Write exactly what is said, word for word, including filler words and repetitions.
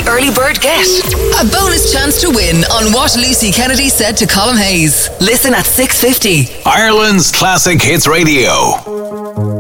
early bird get? A bonus chance to win on what Lucy Kennedy said to Colin Hayes. Listen at six fifty. Ireland's Classic Hits Radio.